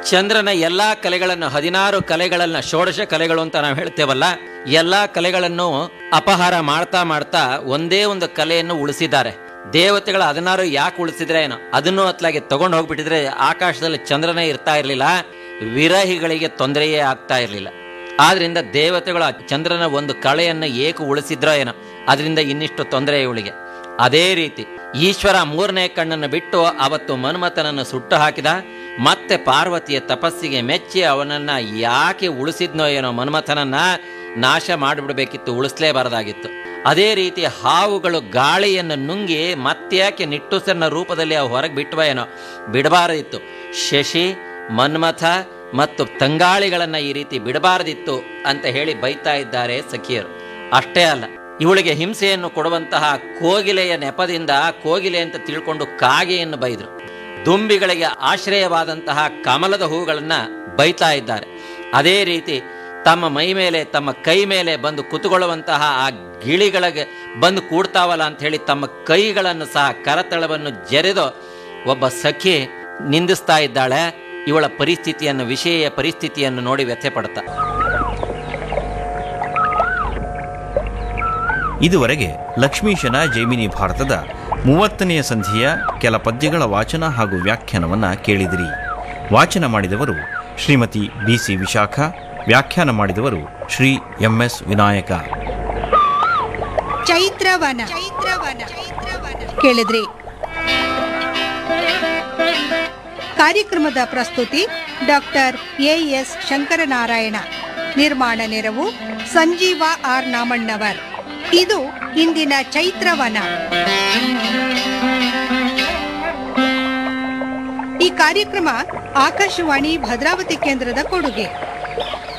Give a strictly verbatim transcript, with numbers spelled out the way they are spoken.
ಚಂದ್ರನ ಎಲ್ಲಾ ಕಲೆಗಳನ್ನು, ಹದಿನಾರು ಕಲೆಗಳನ್ನ, ಷೋಡಶ ಕಲೆಗಳು ಅಂತ ನಾವು ಹೇಳ್ತೇವಲ್ಲ, ಎಲ್ಲಾ ಕಲೆಗಳನ್ನು ಅಪಹಾರ ಮಾಡ್ತಾ ಮಾಡ್ತಾ ಒಂದೇ ಒಂದು ಕಲೆಯನ್ನು ಉಳಿಸಿದ್ದಾರೆ. ದೇವತೆಗಳ ಹದಿನಾರು ಯಾಕೆ ಉಳಿಸಿದ್ರೆ ಏನೋ, ಅದನ್ನು ಅತ್ಲಾಗೆ ತಗೊಂಡು ಹೋಗ್ಬಿಟ್ಟಿದ್ರೆ ಆಕಾಶದಲ್ಲಿ ಚಂದ್ರನೇ ಇರ್ತಾ ಇರಲಿಲ್ಲ, ವಿರಹಿಗಳಿಗೆ ತೊಂದರೆಯೇ ಆಗ್ತಾ ಇರಲಿಲ್ಲ. ಆದ್ರಿಂದ ದೇವತೆಗಳು ಚಂದ್ರನ ಒಂದು ಕಳೆಯನ್ನು ಏಕೆ ಉಳಿಸಿದ್ರೋ ಏನೋ, ಅದರಿಂದ ಇನ್ನಿಷ್ಟು ತೊಂದರೆ ಇವಳಿಗೆ. ಅದೇ ರೀತಿ ಈಶ್ವರ ಮೂರನೇ ಕಣ್ಣನ್ನು ಬಿಟ್ಟು ಅವತ್ತು ಮನ್ಮಥನನ್ನು ಸುಟ್ಟು ಹಾಕಿದ. ಮತ್ತೆ ಪಾರ್ವತಿಯ ತಪಸ್ಸಿಗೆ ಮೆಚ್ಚಿ ಅವನನ್ನ ಯಾಕೆ ಉಳಿಸಿದ್ನೋ ಏನೋ, ಮನ್ಮಥನನ್ನ ನಾಶ ಮಾಡಿಬಿಡ್ಬೇಕಿತ್ತು, ಉಳಿಸ್ಲೇಬಾರದಾಗಿತ್ತು. ಅದೇ ರೀತಿ ಹಾವುಗಳು ಗಾಳಿಯನ್ನು ನುಂಗಿ ಮತ್ತ್ಯಾಕೆ ನಿಟ್ಟುಸನ್ನ ರೂಪದಲ್ಲಿ ಅವು ಹೊರಗೆ ಬಿಟ್ಟವ ಏನೋ, ಬಿಡಬಾರದಿತ್ತು. ಶಶಿ, ಮನ್ಮಥ ಮತ್ತು ತಂಗಾಳಿಗಳನ್ನ ಈ ರೀತಿ ಬಿಡಬಾರದಿತ್ತು ಅಂತ ಹೇಳಿ ಬೈತಾ ಇದ್ದಾರೆ ಸಖಿಯರು. ಅಷ್ಟೇ ಅಲ್ಲ, ಇವಳಿಗೆ ಹಿಂಸೆಯನ್ನು ಕೊಡುವಂತಹ ಕೋಗಿಲೆಯ ನೆಪದಿಂದ ಕೋಗಿಲೆ ಅಂತ ತಿಳ್ಕೊಂಡು ಕಾಗೆಯನ್ನು ಬೈದರು. ದುಂಬಿಗಳಿಗೆ ಆಶ್ರಯವಾದಂತಹ ಕಮಲದ ಹೂಗಳನ್ನ ಬೈತಾ ಇದ್ದಾರೆ. ಅದೇ ರೀತಿ ತಮ್ಮ ಮೈ ಮೇಲೆ, ತಮ್ಮ ಕೈ ಮೇಲೆ ಬಂದು ಕುತುಕೊಳ್ಳುವಂತಹ ಆ ಗಿಳಿಗಳಿಗೆ ಬಂದು ಕೂಡ್ತಾವಲ್ಲ ಅಂತ ಹೇಳಿ ತಮ್ಮ ಕೈಗಳನ್ನು ಸಹ, ಕರತಳವನ್ನು ಜರೆದು ಒಬ್ಬ ಸಖಿ ನಿಂದಿಸ್ತಾ ಇದ್ದಾಳೆ. ಇವಳ ಪರಿಸ್ಥಿತಿಯನ್ನು, ವಿಷಯ ಪರಿಸ್ಥಿತಿಯನ್ನು ನೋಡಿ ವ್ಯಥೆ ಪಡ್ತಾ. ಇದುವರೆಗೆ ಲಕ್ಷ್ಮೀಶನ ಜೈಮಿನಿ ಭಾರತದ ಮೂವತ್ತನೆಯ ಸಂಧಿಯ ಕೆಲ ಪದ್ಯಗಳ ವಾಚನ ಹಾಗೂ ವ್ಯಾಖ್ಯಾನವನ್ನು ಕೇಳಿದಿರಿ. ವಾಚನ ಮಾಡಿದವರು ಶ್ರೀಮತಿ ಬಿ ಸಿ ವಿಶಾಖ, ವ್ಯಾಖ್ಯಾನ ಮಾಡಿದವರು ಶ್ರೀ ಎಂ ಎಸ್ ವಿನಾಯಕ. ಚೈತ್ರವನ ಕೇಳಿದ್ರಿ. ಕಾರ್ಯಕ್ರಮದ ಪ್ರಸ್ತುತಿ ಡಾಕ್ಟರ್ ಎ ಎಸ್ ಶಂಕರನಾರಾಯಣ. ನಿರ್ಮಾಣ ನೆರವು ಸಂಜೀವ ಆರ್ ನಾಮಣ್ಣವರ್. ಇದು ಇಂದಿನ ಚೈತ್ರವನ. ಈ ಕಾರ್ಯಕ್ರಮ ಆಕಾಶವಾಣಿ ಭದ್ರಾವತಿ ಕೇಂದ್ರದ ಕೊಡುಗೆ.